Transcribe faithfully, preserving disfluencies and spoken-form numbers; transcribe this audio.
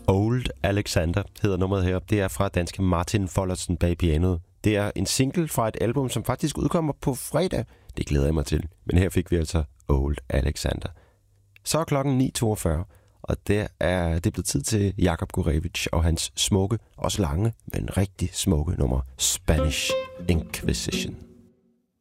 Old Alexander hedder nummeret her. Det er fra danske Martin Follertsen bag pianoet. Det er en single fra et album, som faktisk udkommer på fredag. Det glæder jeg mig til. Men her fik vi altså Old Alexander. Så er klokken ni toogfyrre, og det er, det er blevet tid til Jakub Gurevitch og hans smukke, også lange, men rigtig smukke nummer Spanish Inquisition.